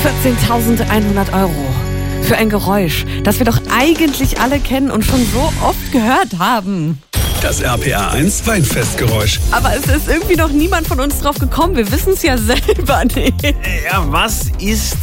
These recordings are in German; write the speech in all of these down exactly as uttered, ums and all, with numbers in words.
vierzehntausendeinhundert Euro für ein Geräusch, das wir doch eigentlich alle kennen und schon so oft gehört haben. Das R P R eins Weinfestgeräusch. Aber es ist irgendwie noch niemand von uns drauf gekommen. Wir wissen es ja selber nicht. Ja, was ist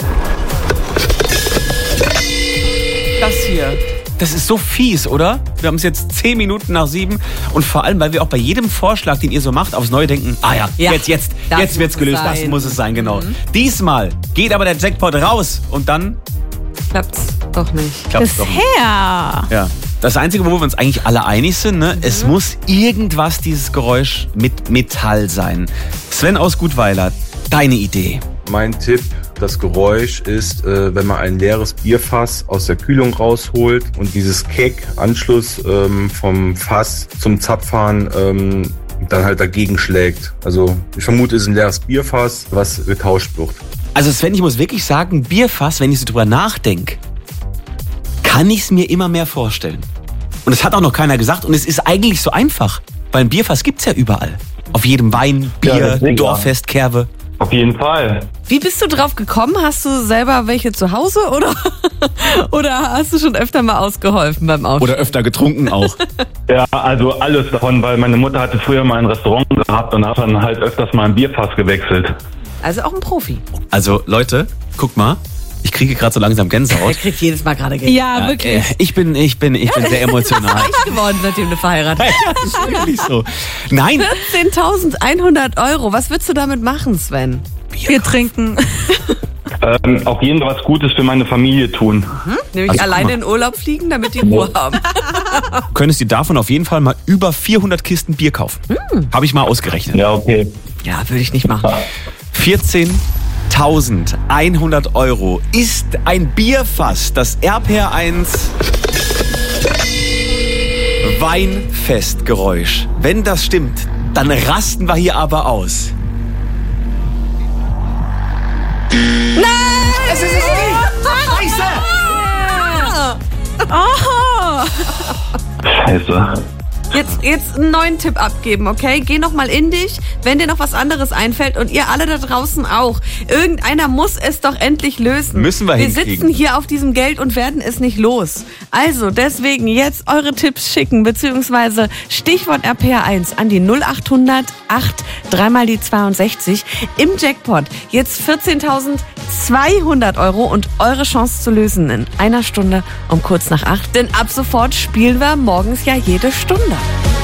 Das hier. Das ist so fies, oder? Wir haben es jetzt zehn Minuten nach sieben und vor allem, weil wir auch bei jedem Vorschlag, den ihr so macht, aufs Neue denken, ah ja, Ja, jetzt, jetzt, das jetzt wird's muss gelöst, es das sein. muss es sein, genau. Mhm. Diesmal geht aber der Jackpot raus und dann Klappt's doch nicht. klappt's doch nicht. Bisher. Ja. Das Einzige, wo wir uns eigentlich alle einig sind, ne, mhm. es muss irgendwas, dieses Geräusch, mit Metall sein. Sven aus Gutweiler, deine Idee. Mein Tipp, das Geräusch ist, äh, wenn man ein leeres Bierfass aus der Kühlung rausholt und dieses Keck-Anschluss ähm, vom Fass zum Zapfhahn ähm, dann halt dagegen schlägt. Also ich vermute, es ist ein leeres Bierfass, was getauscht wird. Also Sven, ich muss wirklich sagen, Bierfass, wenn ich so drüber nachdenke, kann ich es mir immer mehr vorstellen. Und das hat auch noch keiner gesagt und es ist eigentlich so einfach, weil ein Bierfass gibt's ja überall. Auf jedem Wein, Bier, Ja, deswegen, Dorffest, Kerwe. Auf jeden Fall. Wie bist du drauf gekommen? Hast du selber welche zu Hause oder, oder hast du schon öfter mal ausgeholfen beim Aufstehen? Oder öfter getrunken auch. Ja, also alles davon, weil meine Mutter hatte früher mal ein Restaurant gehabt und hat dann halt öfters mal ein Bierfass gewechselt. Also auch ein Profi. Also Leute, guck mal, ich kriege gerade so langsam Er Gänsehaut. kriegt jedes Mal gerade Geld. Ja, wirklich. Äh, ich bin, ich bin, ich bin sehr emotional. Reich geworden, seitdem du verheiratet bist. Das ist wirklich so. Nein. vierzehntausendeinhundert Euro. Was würdest du damit machen, Sven? Wir trinken. Ähm, auf jeden Fall was Gutes für meine Familie tun. Nämlich Also, guck alleine mal. in Urlaub fliegen, damit die Ruhe haben. Könntest du davon auf jeden Fall mal über vierhundert Kisten Bier kaufen. Habe ich mal ausgerechnet. Ja, okay. Ja, würde ich nicht machen. vierzehntausendeinhundert Euro ist ein Bierfass, das R P R eins Weinfestgeräusch. Wenn das stimmt, dann rasten wir hier aber aus. Nein! Es ist es nicht! Scheiße! Oh. Scheiße. Jetzt, jetzt einen neuen Tipp abgeben, okay? Geh noch mal in dich, wenn dir noch was anderes einfällt und ihr alle da draußen auch. Irgendeiner muss es doch endlich lösen. Müssen wir Wir hinkriegen. sitzen hier auf diesem Geld und werden es nicht los. Also deswegen jetzt eure Tipps schicken, beziehungsweise Stichwort R P R eins an die null acht hundert acht dreimal die zweiundsechzig. Im Jackpot jetzt vierzehntausendzweihundert Euro und eure Chance zu lösen in einer Stunde um kurz nach acht. Denn ab sofort spielen wir morgens ja jede Stunde.